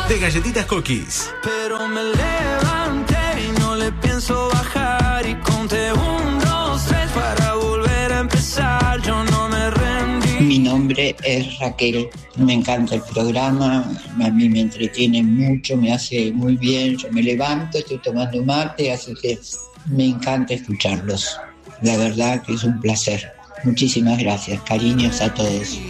de Galletitas Cookies. Pero me levanté y no le pienso bajar y conté 1, 2, 3 para volver a empezar. Yo no me rendí. Mi nombre es Raquel. Me encanta el programa, a mí me entretiene mucho, me hace muy bien. Yo me levanto, estoy tomando mate, así que me encanta escucharlos. La verdad que es un placer. Muchísimas gracias, cariños a todos.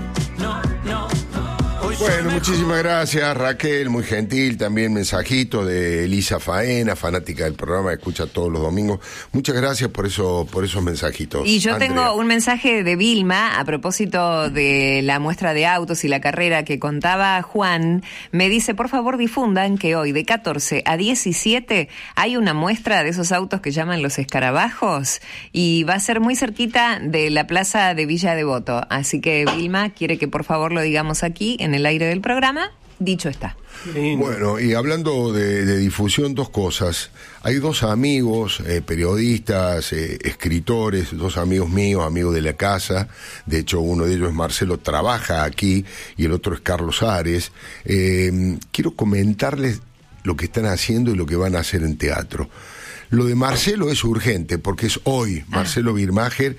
Bueno, muchísimas gracias, Raquel, muy gentil. También mensajito de Elisa Faena, fanática del programa, escucha todos los domingos. Muchas gracias por esos mensajitos. Y yo Andrea. tengo un mensaje de Vilma a propósito de la muestra de autos y la carrera que contaba Juan. Me dice, por favor difundan que hoy de 14 a 17 hay una muestra de esos autos que llaman los escarabajos y va a ser muy cerquita de la plaza de Villa Devoto. Así que Vilma quiere que por favor lo digamos aquí en el aire del programa. Dicho está. Bueno, y hablando de difusión, dos cosas. Hay dos amigos, periodistas, escritores, dos amigos míos, amigos de la casa. De hecho, uno de ellos es Marcelo, trabaja aquí, y el otro es Carlos Ares. Quiero comentarles lo que están haciendo y lo que van a hacer en teatro. Lo de Marcelo es urgente, porque es hoy. Marcelo Birmacher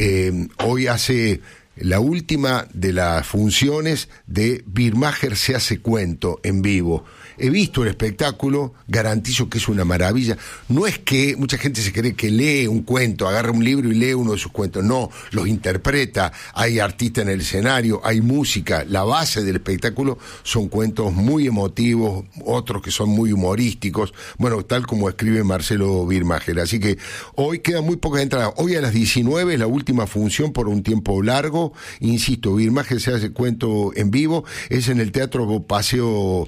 hoy hace la última de las funciones de Birmacher se hace cuento en vivo. He visto el espectáculo, garantizo que es una maravilla. No es que mucha gente se cree que lee un cuento, agarra un libro y lee uno de sus cuentos. No, los interpreta, hay artista en el escenario, hay música. La base del espectáculo son cuentos muy emotivos, otros que son muy humorísticos. Bueno, tal como escribe Marcelo Birmacher. Así que hoy quedan muy pocas entradas. Hoy a las 19 es la última función por un tiempo largo. Insisto, Birmacher se hace cuento en vivo. Es en el Teatro Paseo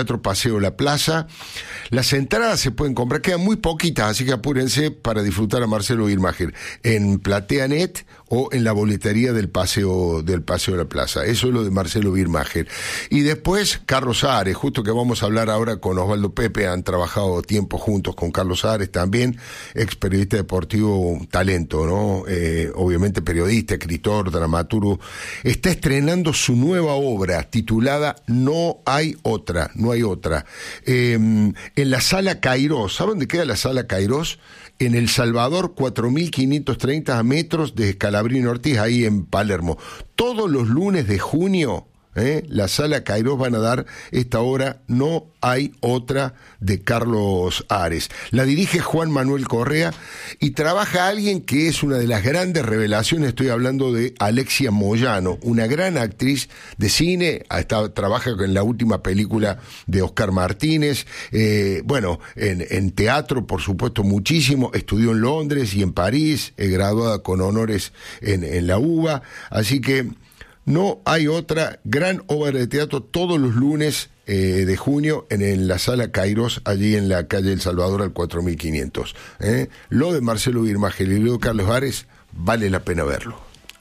La Plaza. Las entradas se pueden comprar, quedan muy poquitas, así que apúrense para disfrutar a Marcelo Birmacher en PlateaNet o en la boletería del Paseo La Plaza. Eso es lo de Marcelo Birmacher. Y después Carlos Ares, justo que vamos a hablar ahora con Osvaldo Pepe, han trabajado tiempo juntos con Carlos Ares también, ex periodista deportivo, talento, ¿no? Obviamente periodista, escritor, dramaturgo. Está estrenando su nueva obra titulada No hay otra. En la Sala Cairós. ¿Saben dónde queda la Sala Cairós? En El Salvador, 4.530 metros de Scalabrini Ortiz, ahí en Palermo. Todos los lunes de junio, la Sala Cairós van a dar esta obra No hay otra de Carlos Ares. La dirige Juan Manuel Correa y trabaja alguien que es una de las grandes revelaciones. Estoy hablando de Alexia Moyano, una gran actriz de cine. Trabaja en la última película de Oscar Martínez. En teatro, por supuesto, muchísimo. Estudió en Londres y en París, graduada con honores en la UBA. Así que No hay otra, gran obra de teatro todos los lunes de junio en la Sala Cairós, allí en la calle El Salvador al 4500. Lo de Marcelo Birmacher y lo de Carlos Ares vale la pena verlo.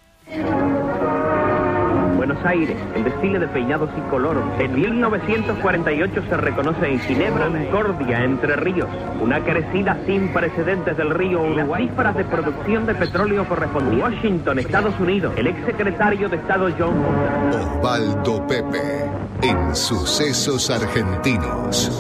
Buenos Aires, el desfile de peinados y color. En 1948 se reconoce en Ginebra Concordia, Entre Ríos, una crecida sin precedentes del río Uruguay. Las cifras de producción de petróleo corresponden a Washington, Estados Unidos. El exsecretario de Estado John Osvaldo Pepe en Sucesos Argentinos.